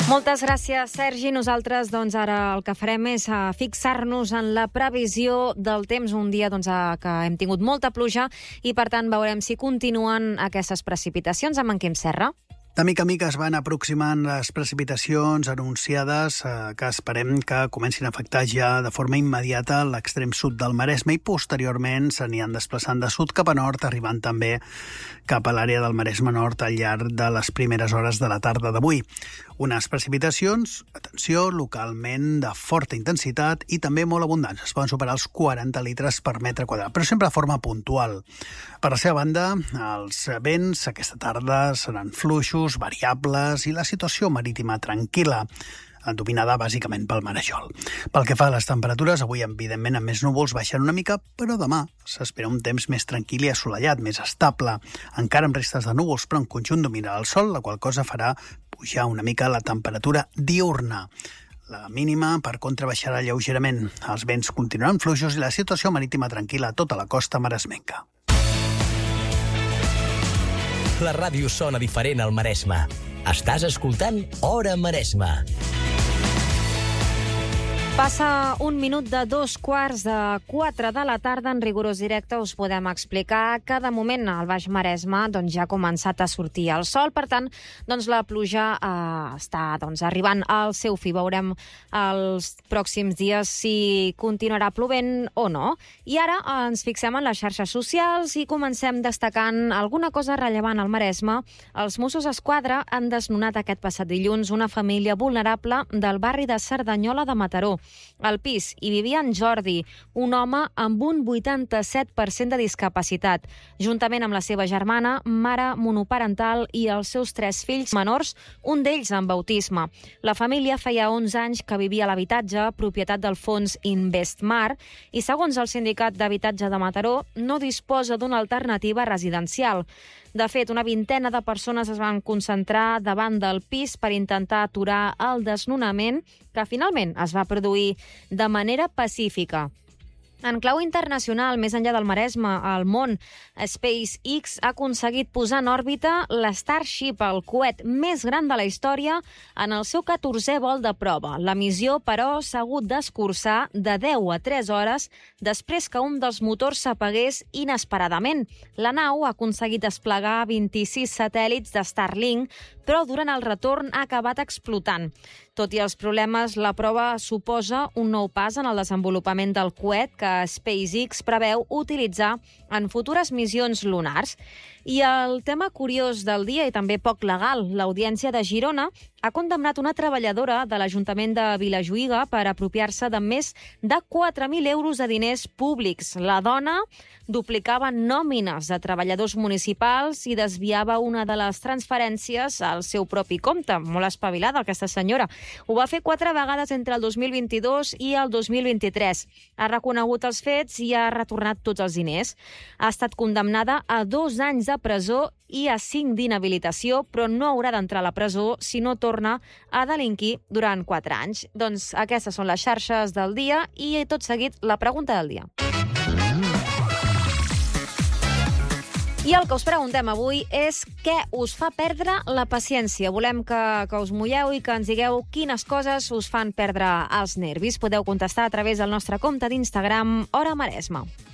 Moltes gràcies, Sergi. Nosaltres ara el que farem és fixar-nos en la previsió del temps. Un dia que hem tingut molta pluja i, per tant, veurem si continuen aquestes precipitacions amb en Quim Serra. De mica en mica es van aproximant les precipitacions anunciades que esperem que comencin a afectar ja de forma immediata l'extrem sud del Maresme i posteriorment s'aniran desplaçant de sud cap a nord, arribant també cap a l'àrea del Maresme Nord al llarg de les primeres hores de la tarda d'avui. Unes precipitacions, atenció, localment de forta intensitat i també molt abundants. Es poden superar els 40 litres per metre quadrat, però sempre de forma puntual. Per la seva banda, els vents aquesta tarda seran fluixos, variables i la situació marítima tranquil·la, dominada bàsicament pel marejol. Pel que fa a les temperatures, avui evidentment amb més núvols baixen una mica, però demà s'espera un temps més tranquil i assolellat, més estable, encara amb restes de núvols, però en conjunt dominarà el sol, la qual cosa farà pujar una mica la temperatura diürna. La mínima, per contra, baixarà lleugerament. Els vents continuaran fluixos i la situació marítima tranquil·la a tota la costa maresmenca. La ràdio sona diferent al Maresme. Estàs escoltant Hora Maresme. Passa un minut de 3:15 de la tarda. En rigorós directe us podem explicar que de moment al Baix Maresme ja ha començat a sortir el sol. Per tant, la pluja està arribant al seu fi. Veurem els pròxims dies si continuarà plovent o no. I ara ens fixem en les xarxes socials i comencem destacant alguna cosa rellevant al Maresme. Els Mossos d'Esquadra han desnonat aquest passat dilluns una família vulnerable del barri de Cerdanyola de Mataró. Al pis hi vivia en Jordi, un home amb un 87% de discapacitat, juntament amb la seva germana, mare monoparental i els seus 3 fills menors, un d'ells amb autisme. La família feia 11 anys que vivia a l'habitatge, propietat del fons Investmar, i segons el Sindicat d'Habitatge de Mataró, no disposa d'una alternativa residencial. De fet, una vintena de persones es van concentrar davant del pis per intentar aturar el desnonament, que finalment es va produir de manera pacífica. En clau internacional, més enllà del Maresme, al món, SpaceX ha aconseguit posar en òrbita l'Starship, el coet més gran de la història, en el seu 14è vol de prova. La missió, però, s'ha hagut d'escurçar de 10 a 3 hores després que un dels motors s'apagués inesperadament. La nau ha aconseguit desplegar 26 satèl·lits de Starlink, però durant el retorn ha acabat explotant. Tot i els problemes, la prova suposa un nou pas en el desenvolupament del coet que SpaceX preveu utilitzar en futures missions lunars. I el tema curiós del dia i també poc legal, l'Audiència de Girona ha condemnat una treballadora de l'Ajuntament de Vilajuïga per apropiar-se de més de 4.000 euros de diners públics. La dona duplicava nòmines de treballadors municipals i desviava una de les transferències al seu propi compte. Molt espavilada, aquesta senyora. Ho va fer 4 vegades entre el 2022 i el 2023. Ha reconegut els fets i ha retornat tots els diners. Ha estat condemnada a 2 anys de presó i a 5 d'inhabilitació, però no haurà d'entrar a la presó si no torna a delinquir durant 4 anys. Doncs aquestes són les xarxes del dia i tot seguit la pregunta del dia. I el que us preguntem avui és què us fa perdre la paciència. Volem que us mulleu i que ens digueu quines coses us fan perdre els nervis. Podeu contestar a través del nostre compte d'Instagram Hora Maresme.